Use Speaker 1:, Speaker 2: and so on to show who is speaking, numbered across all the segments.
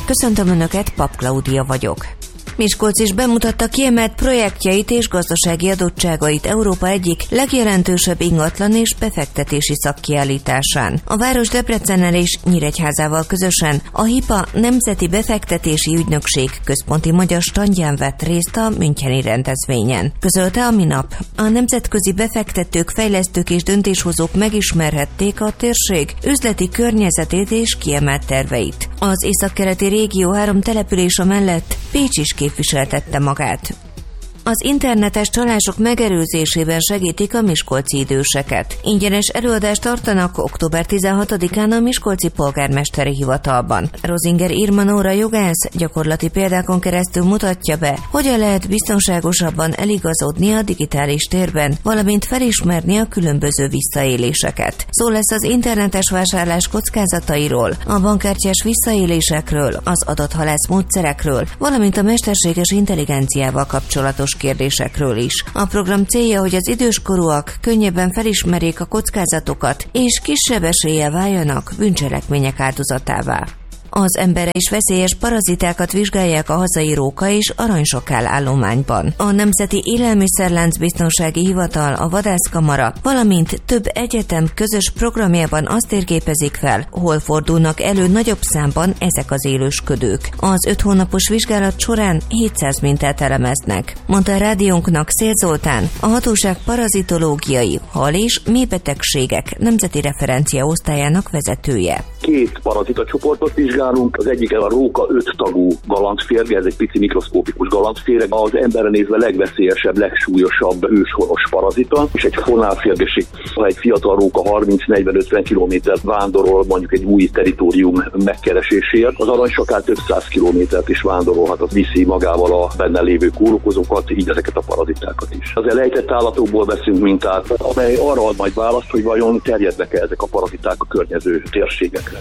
Speaker 1: köszöntöm Önöket, Pap Klaudia vagyok. Miskolc is bemutatta kiemelt projektjeit és gazdasági adottságait Európa egyik legjelentősebb ingatlan és befektetési szakkiállításán. A város Debrecennel és Nyíregyházával közösen a HIPA Nemzeti Befektetési Ügynökség központi magyar standján vett részt a müncheni rendezvényen. Közölte a minap. A nemzetközi befektetők, fejlesztők és döntéshozók megismerhették a térség üzleti környezetét és kiemelt terveit. Az északkeleti régió 3 települése mellett Pécs is képviseltette magát. Az internetes csalások megelőzésében segítik a miskolci időseket. Ingyenes előadást tartanak október 16-án a Miskolci Polgármesteri Hivatalban. Rozinger Irma Nóra jogász gyakorlati példákon keresztül mutatja be, hogyan lehet biztonságosabban eligazodni a digitális térben, valamint felismerni a különböző visszaéléseket. Szó lesz az internetes vásárlás kockázatairól, a bankkártyás visszaélésekről, az adathalász módszerekről, valamint a mesterséges intelligenciával kapcsolatos kérdésekről is. A program célja, hogy az időskorúak könnyebben felismerjék a kockázatokat, és kisebb eséllyel váljanak bűncselekmények áldozatává. Az emberre is veszélyes parazitákat vizsgálják a hazai róka és aranysokál állományban. A Nemzeti Élelmiszerlánc Biztonsági Hivatal, a Vadászkamara, valamint több egyetem közös programjában azt térképezik fel, hol fordulnak elő nagyobb számban ezek az élősködők. Az 5 hónapos vizsgálat során 700 mintát elemeznek, mondta a rádiónknak Szél Zoltán, a hatóság parazitológiai, hal- és méhbetegségek nemzeti referencia osztályának vezetője.
Speaker 2: 2 parazitacsoportot vizsgálunk, az egyik a róka 5 tagú galantférge, ez egy pici mikroszkópikus galantféreg, az emberre nézve legveszélyesebb, legsúlyosabb őshonos parazita, és egy fonálférgeség, ha egy fiatal róka 30-40-50 kilométert vándorol mondjuk egy új territórium megkereséséért, az aranysakál több 100 kilométert is vándorolhat, az viszi magával a benne lévő kórokozókat, így ezeket a parazitákat is. Az elejtett állatokból veszünk mintát, amely arra ad majd választ, hogy vajon terjednek-e ezek a paraziták a környező térségekre.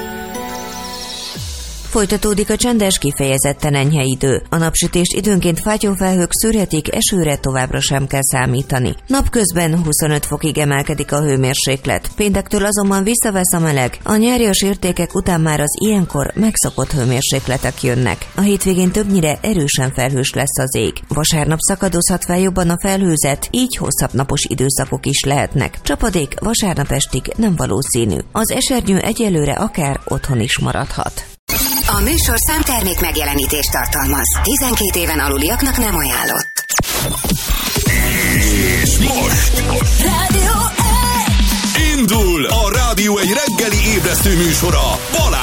Speaker 1: Folytatódik a csendes, kifejezetten enyhe idő. A napsütést időnként fátyolfelhők szűrhetik, esőre továbbra sem kell számítani. Napközben 25 fokig emelkedik a hőmérséklet. Péntektől azonban visszavesz a meleg. A nyárias értékek után már az ilyenkor megszokott hőmérsékletek jönnek. A hétvégén többnyire erősen felhős lesz az ég. Vasárnap szakadozhat fel jobban a felhőzet, így hosszabb napos időszakok is lehetnek. Csapadék vasárnap estig nem valószínű. Az esernyő egyelőre akár otthon is maradhat.
Speaker 3: A műsorszám termék megjelenítést tartalmaz. 12 éven aluliaknak nem ajánlott.
Speaker 4: És most
Speaker 3: Rádió 1!
Speaker 4: indul a Rádió 1 reggeli ébresztő műsora.